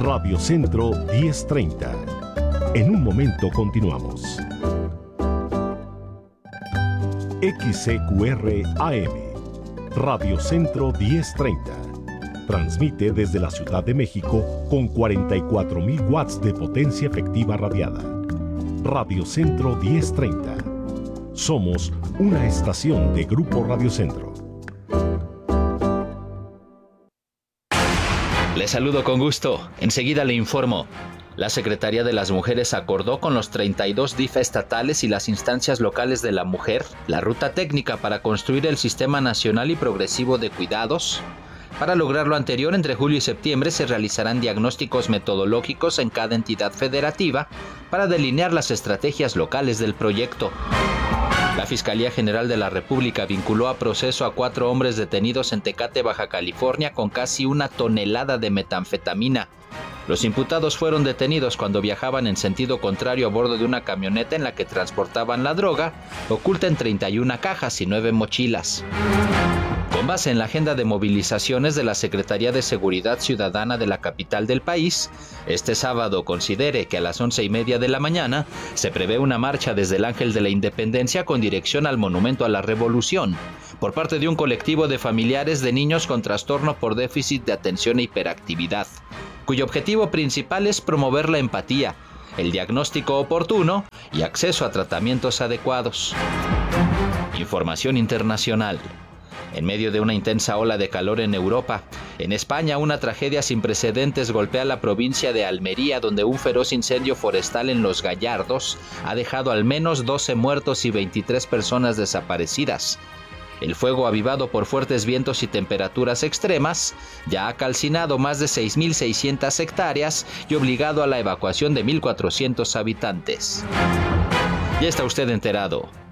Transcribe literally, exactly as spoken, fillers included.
Radio Centro diez treinta. En un momento continuamos. X C Q R A M, Radio Centro diez treinta. Transmite desde la Ciudad de México con cuarenta y cuatro mil watts de potencia efectiva radiada. Radio Centro diez treinta. Somos una estación de Grupo Radio Centro. Les saludo con gusto. Enseguida le informo. La Secretaría de las Mujeres acordó con los treinta y dos D I F estatales y las instancias locales de la mujer la ruta técnica para construir el Sistema Nacional y Progresivo de Cuidados. Para lograr lo anterior, entre julio y septiembre se realizarán diagnósticos metodológicos en cada entidad federativa para delinear las estrategias locales del proyecto. La Fiscalía General de la República vinculó a proceso a cuatro hombres detenidos en Tecate, Baja California, con casi una tonelada de metanfetamina. Los imputados fueron detenidos cuando viajaban en sentido contrario a bordo de una camioneta en la que transportaban la droga, oculta en treinta y una cajas y nueve mochilas. Con base en la agenda de movilizaciones de la Secretaría de Seguridad Ciudadana de la capital del país, este sábado considere que a las once y media de la mañana se prevé una marcha desde el Ángel de la Independencia con dirección al Monumento a la Revolución, por parte de un colectivo de familiares de niños con trastorno por déficit de atención e hiperactividad, cuyo objetivo principal es promover la empatía, el diagnóstico oportuno y acceso a tratamientos adecuados. Información internacional. En medio de una intensa ola de calor en Europa, en España una tragedia sin precedentes golpea la provincia de Almería, donde un feroz incendio forestal en Los Gallardos ha dejado al menos doce muertos y veintitrés personas desaparecidas. El fuego, avivado por fuertes vientos y temperaturas extremas, ya ha calcinado más de seis mil seiscientas hectáreas y obligado a la evacuación de mil cuatrocientos habitantes. Ya está usted enterado.